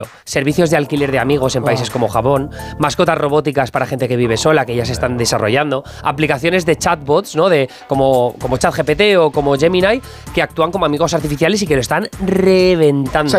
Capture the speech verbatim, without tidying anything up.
servicios de alquiler de amigos en países Wow. como Japón, mascotas robóticas para gente que vive sola, que ya se están desarrollando, aplicaciones de chatbots, ¿no? De, como, como ChatGPT o como Gemini, que actúan como amigos artificiales y que lo están reventando. O sea,